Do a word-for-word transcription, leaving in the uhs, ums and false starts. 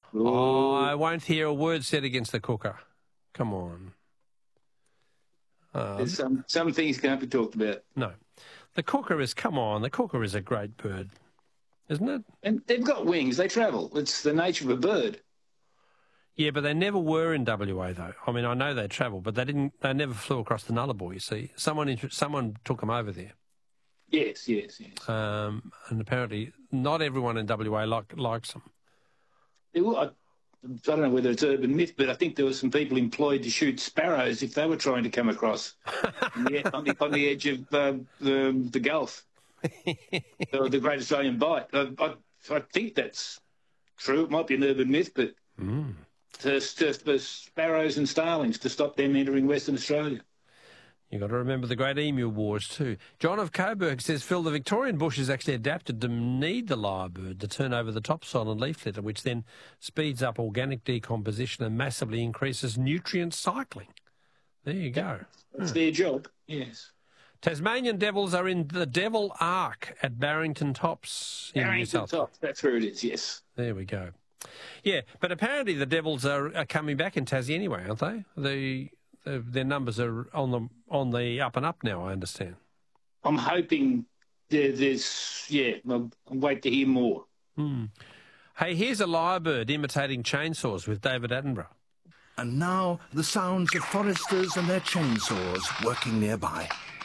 Oh, I won't hear a word said against the Kooka. Come on. Uh, There's some, some things can't be talked about. No. The Kooka is, come on, the Kooka is a great bird, isn't it? And they've got wings. They travel. It's the nature of a bird. Yeah, but they never were in W A, though. I mean, I know they travel, but they didn't. They never flew across the Nullarbor, you see. Someone someone took them over there. Yes, yes, yes. Um, and apparently not everyone in W A like, likes them. There were, I, I don't know whether it's urban myth, but I think there were some people employed to shoot sparrows if they were trying to come across on, the, on, the, on the edge of uh, the, the Gulf, or the Great Australian Bight. I, I, I think that's true. It might be an urban myth, but Mm. to, to, for sparrows and starlings to stop them entering Western Australia. You've got to remember the Great Emu Wars too. John of Coburg says, Phil, the Victorian bush is actually adapted to need the lyrebird to turn over the topsoil and leaf litter, which then speeds up organic decomposition and massively increases nutrient cycling. There you go. That's Hmm. their job, yes. Tasmanian devils are in the Devil Ark at Barrington Tops in New Barrington South Wales. Tops, that's where it is, yes. There we go. Yeah, but apparently the devils are, are coming back in Tassie anyway, aren't they? The, the their numbers are on the on the up and up now, I understand. I'm hoping there, there's, yeah, I'll, I'll wait to hear more. Hmm. Hey, here's a lyrebird imitating chainsaws with David Attenborough. And now the sounds of foresters and their chainsaws working nearby.